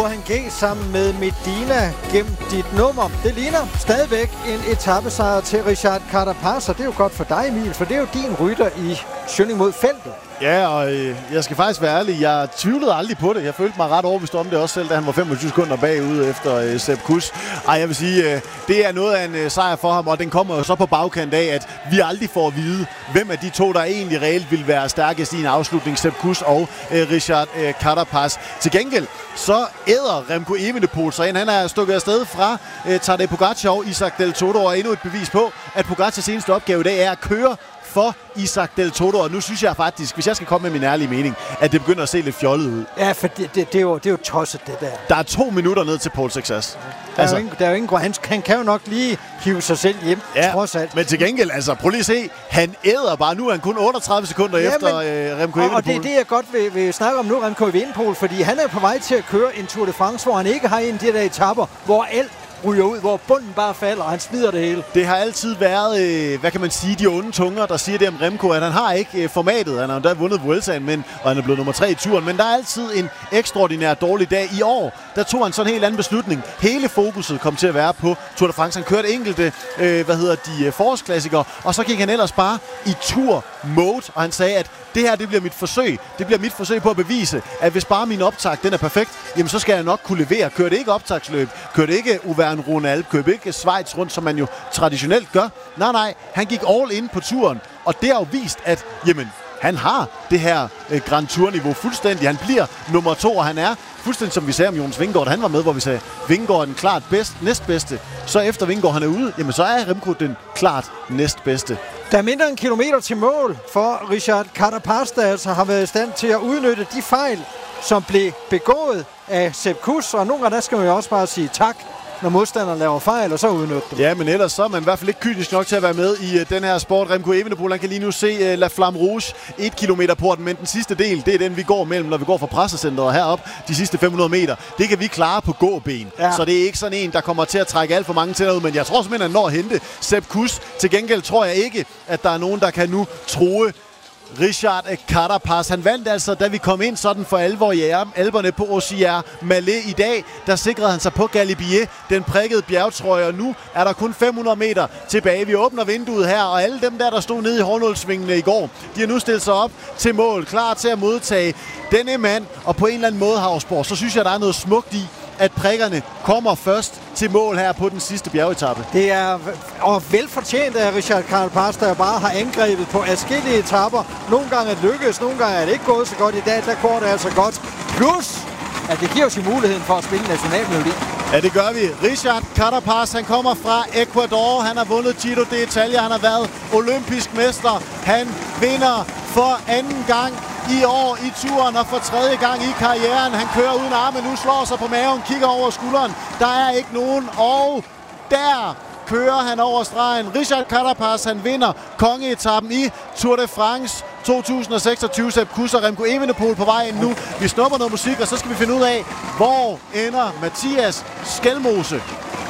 Han G sammen med Medina gennem dit nummer. Det ligner stadigvæk en etapesejr til Richard Carapaz, og det er jo godt for dig, Emil, for det er jo din rytter i Schønning mod feltet. Ja, og jeg skal faktisk være ærlig. Jeg tvivlede aldrig på det. Jeg følte mig ret overbevist om det også selv, da han var 25 sekunder bagud efter Sepp Kuss. Jeg vil sige, det er noget af en sejr for ham, og den kommer jo så på bagkant af, at vi aldrig får at vide, hvem af de to, der egentlig reelt vil være stærkest i en afslutning, Sepp Kuss og Richard Carapaz. Til gengæld, så æder Remco Evenepoel sig ind. Han er stukket afsted fra Tadej Pogacar og Isaac Del Toro, og endnu et bevis på, at Pogacars seneste opgave i dag er at køre for Isaac Del Toro, og nu synes jeg faktisk, hvis jeg skal komme med min ærlige mening, at det begynder at se lidt fjollet ud. Ja, for det er jo tosset, det der. Der er 2 minutter ned til Paul Success. Der er jo ingen grund. Han kan jo nok lige hive sig selv hjem, trods alt. Men til gengæld, prøv lige at se, han æder bare. Nu er han kun 38 sekunder efter Remco Evenepoel. Og det er det, jeg godt vil snakke om nu, Remco Evenepoel, fordi han er på vej til at køre en Tour de France, hvor han ikke har en af de der etaper, hvor alt ryger ud, hvor bunden bare falder, og han smider det hele. Det har altid været, hvad kan man sige, de onde tunger, der siger det om Remco, at han har ikke formatet. Han har da vundet Vueltaen, og han er blevet nummer 3 i turen, men der er altid en ekstraordinær dårlig dag. I år, der tog han sådan en helt anden beslutning. Hele fokuset kom til at være på Tour de France. Han kørte enkelte, forårsklassikere, og så gik han ellers bare i Tour-mode, og han sagde, at det her, det bliver mit forsøg. Det bliver mit forsøg på at bevise, at hvis bare min optakt, den er perfekt, jamen så skal jeg nok kunne levere. Kør det ikke optagsløb, kør det ikke Auvergne-Rhône-Alpes, kør det ikke Schweiz rundt, som man jo traditionelt gør. Nej, han gik all in på turen, og det har jo vist, at jamen, han har det her Grand Tour-niveau fuldstændig. Han bliver nummer 2, og han er fuldstændig som vi sagde om Jonas Vingegaard. Han var med, hvor vi sagde, Vingegaard er den klart næstbedste. Så efter Vingegaard han er ude, jamen så er Remco den klart næstbedste. Der er mindre end kilometer til mål for Richard Carapaz, der altså har været i stand til at udnytte de fejl, som blev begået af Sepp Kuss. Og nogle gange der skal man jo også bare sige tak, når modstanderen laver fejl, og så udnytte dem. Ja, men ellers så er man i hvert fald ikke kynisk nok til at være med i den her sport. Remco Evenepoel, han kan lige nu se La Flamme Rouge 1 kilometer porten, men den sidste del, det er den, vi går mellem, når vi går fra pressecenteret herop. De sidste 500 meter, det kan vi klare på gåben. Ja. Så det er ikke sådan en, der kommer til at trække alt for mange tænder ud, men jeg tror simpelthen, at han når at hente Sepp Kuss. Til gengæld tror jeg ikke, at der er nogen, der kan nu true Richard Carapaz. Han vandt altså, da vi kom ind sådan for alvor i Alperne på Osier Malais i dag. Der sikrede han sig på Galibier, den prikkede bjergtrøje, og nu er der kun 500 meter tilbage. Vi åbner vinduet her, og alle dem der stod nede i hårnålsvingene i går, de har nu stillet sig op til mål, klar til at modtage denne mand, og på en eller anden måde, Havsborg, så synes jeg, der er noget smukt i, at prikkerne kommer først til mål her på den sidste bjergetappe. Det er velfortjent af Richard Carapaz, der bare har angrebet på adskillige etapper. Nogle gange er det lykkedes, nogle gange er det ikke gået så godt. I dag, der går det altså godt. Plus, at det giver os jo muligheden for at spille nationalmelodi. Ja, det gør vi. Richard Carapaz, han kommer fra Ecuador. Han har vundet Giro d'Italia. Han har været olympisk mester. Han vinder for anden gang i år i turen, og for 3. gang i karrieren. Han kører uden arme, nu slår sig på maven, kigger over skulderen. Der er ikke nogen, og der kører han over stregen. Richard Carapaz, han vinder kongeetappen i Tour de France 2026. Sepp Kuss og Remco Evenepoel på vej ind nu. Vi snupper noget musik, og så skal vi finde ud af, hvor ender Mathias Skelmose.